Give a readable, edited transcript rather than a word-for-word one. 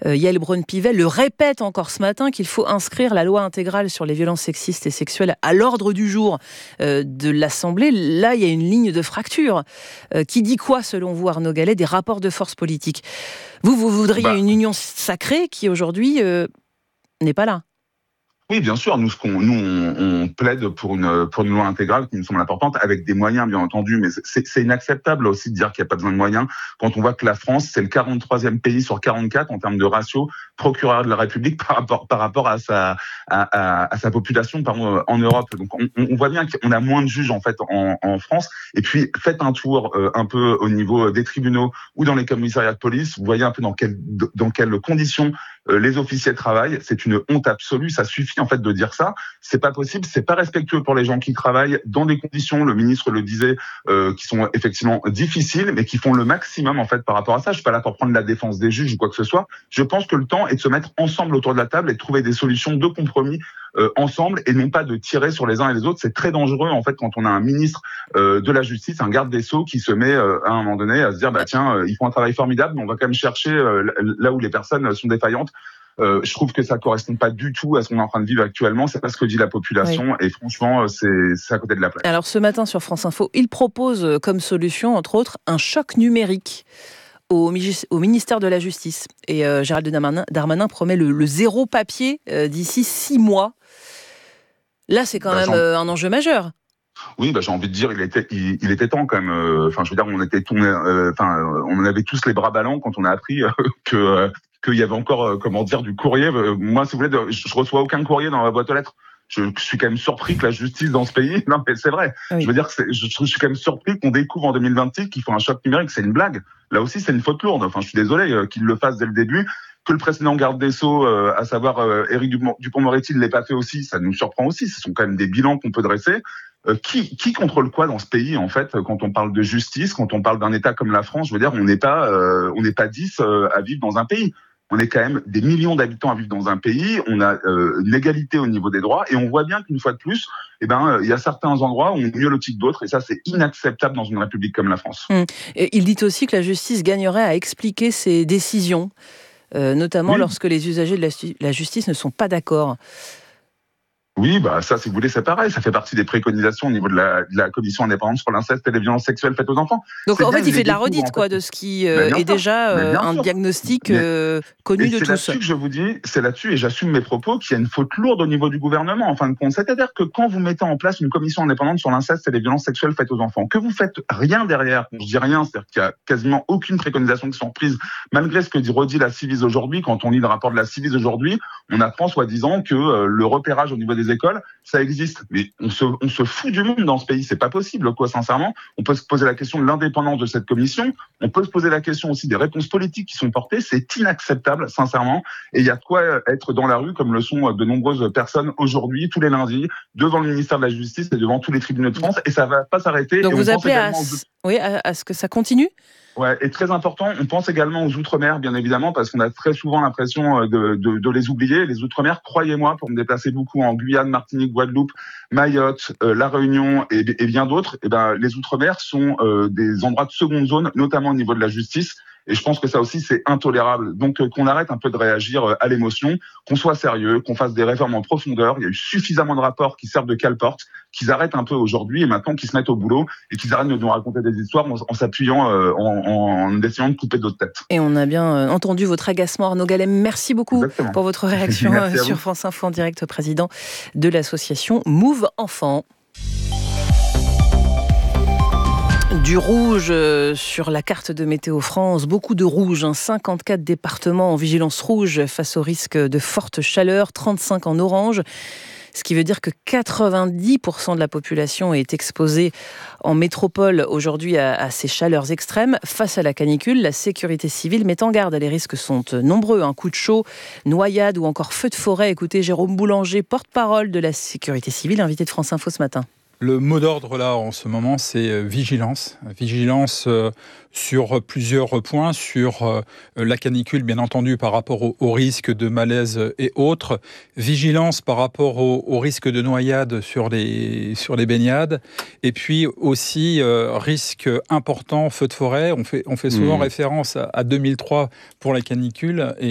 Yael Braun-Pivet le répète encore ce matin qu'il faut inscrire la loi intégrale sur les violences sexistes et sexuelles à l'ordre du jour de l'Assemblée. Là, il y a une ligne de fracture. Qui dit quoi, selon vous, Arnaud Gallet, des rapports de force politiques ? Vous voudriez une union sacrée qui, aujourd'hui, n'est pas là. Oui, bien sûr. Nous, on plaide pour une loi intégrale qui nous semble importante, avec des moyens, bien entendu. Mais c'est inacceptable aussi de dire qu'il n'y a pas besoin de moyens quand on voit que la France, c'est le 43e pays sur 44 en termes de ratio procureur de la République par rapport à sa population, en Europe. Donc, on voit bien qu'on a moins de juges, en fait, en France. Et puis, faites un tour un peu au niveau des tribunaux ou dans les commissariats de police. Vous voyez un peu dans quelles conditions les officiers travaillent. C'est une honte absolue. Ça suffit, en fait, de dire ça. C'est pas possible. C'est pas respectueux pour les gens qui travaillent dans des conditions, le ministre le disait, qui sont effectivement difficiles, mais qui font le maximum, en fait, par rapport à ça. Je suis pas là pour prendre la défense des juges ou quoi que ce soit. Je pense que le temps est de se mettre ensemble autour de la table et de trouver des solutions de compromis ensemble, et non pas de tirer sur les uns et les autres. C'est très dangereux, en fait, quand on a un ministre de la Justice, un garde des Sceaux, qui se met à un moment donné à se dire tiens, ils font un travail formidable, mais on va quand même chercher là où les personnes sont défaillantes. Je trouve que ça correspond pas du tout à ce qu'on est en train de vivre actuellement. C'est pas ce que dit la population, oui. Et franchement, c'est à côté de la plaque. Alors ce matin sur France Info, il propose comme solution, entre autres, un choc numérique au ministère de la Justice. Et Gérald Darmanin promet le zéro papier d'ici 6 mois. Là, c'est quand même un enjeu majeur. Oui, j'ai envie de dire, il était temps quand même. Enfin, je veux dire, on avait tous les bras ballants quand on a appris qu'il y avait encore, du courrier. Moi, si vous voulez, je reçois aucun courrier dans ma boîte aux lettres. Je suis quand même surpris que la justice dans ce pays, non mais c'est vrai, oui. Je veux dire, je suis quand même surpris qu'on découvre en 2026 qu'il faut un choc numérique, c'est une blague. Là aussi, c'est une faute lourde. Enfin, je suis désolé qu'il le fasse dès le début. Que le précédent garde des Sceaux, à savoir Éric Dupond-Moretti, ne l'ait pas fait aussi, ça nous surprend aussi. Ce sont quand même des bilans qu'on peut dresser. Qui contrôle quoi dans ce pays, en fait, quand on parle de justice, quand on parle d'un État comme la France? Je veux dire, on n'est pas 10 à vivre dans un pays. On est quand même des millions d'habitants à vivre dans un pays. On a une égalité au niveau des droits, et on voit bien qu'une fois de plus, il y a certains endroits où on est mieux lotis que d'autres, et ça, c'est inacceptable dans une république comme la France. Et il dit aussi que la justice gagnerait à expliquer ses décisions, notamment lorsque les usagers de la justice ne sont pas d'accord. Oui, ça, si vous voulez, c'est pareil. Ça fait partie des préconisations au niveau de la commission indépendante sur l'inceste et les violences sexuelles faites aux enfants. Donc, en fait, il fait de la redite, de ce qui est déjà un diagnostic connu de tous. C'est là-dessus que je vous dis, c'est là-dessus, et j'assume mes propos, qu'il y a une faute lourde au niveau du gouvernement, en fin de compte. C'est-à-dire que quand vous mettez en place une commission indépendante sur l'inceste et les violences sexuelles faites aux enfants, que vous faites rien derrière, je dis rien, c'est-à-dire qu'il y a quasiment aucune préconisation qui sont prises, malgré ce que redit la Civis aujourd'hui. Quand on lit le rapport de la Civis aujourd'hui, on apprend soi-disant que le repérage au niveau des écoles, ça existe. Mais on se fout du monde dans ce pays. C'est pas possible, sincèrement. On peut se poser la question de l'indépendance de cette commission. On peut se poser la question aussi des réponses politiques qui sont portées. C'est inacceptable, sincèrement. Et il y a de quoi être dans la rue, comme le sont de nombreuses personnes aujourd'hui, tous les lundis, devant le ministère de la Justice et devant tous les tribunaux de France. Et ça va pas s'arrêter. Donc, vous appelez à ce que ça continue ? Ouais, et très important, on pense également aux Outre-mer, bien évidemment, parce qu'on a très souvent l'impression de les oublier. Les Outre-mer, croyez-moi, pour me déplacer beaucoup en Guyane, Martinique, Guadeloupe, Mayotte, La Réunion et bien d'autres, les Outre-mer sont des endroits de seconde zone, notamment au niveau de la justice. Et je pense que ça aussi, c'est intolérable. Donc, qu'on arrête un peu de réagir à l'émotion, qu'on soit sérieux, qu'on fasse des réformes en profondeur. Il y a eu suffisamment de rapports qui servent de cale-porte, qu'ils arrêtent un peu aujourd'hui et maintenant qu'ils se mettent au boulot et qu'ils arrêtent de nous raconter des histoires en s'appuyant, en essayant de couper d'autres têtes. Et on a bien entendu votre agacement, Arnaud Gallet. Merci beaucoup pour votre réaction sur France Info en direct, président de l'association Move Enfants. Du rouge sur la carte de Météo France, beaucoup de rouge, 54 départements en vigilance rouge face au risque de forte chaleur, 35 en orange, ce qui veut dire que 90% de la population est exposée en métropole aujourd'hui à ces chaleurs extrêmes. Face à la canicule, la sécurité civile met en garde. Les risques sont nombreux, un coup de chaud, noyade ou encore feu de forêt. Écoutez Jérôme Boulanger, porte-parole de la sécurité civile, invité de France Info ce matin. Le mot d'ordre là en ce moment, c'est vigilance. Vigilance sur plusieurs points, sur la canicule bien entendu par rapport au risque de malaise et autres. Vigilance par rapport au risque de noyade sur les baignades. Et puis aussi risque important, feu de forêt. On fait souvent référence à 2003 pour la canicule.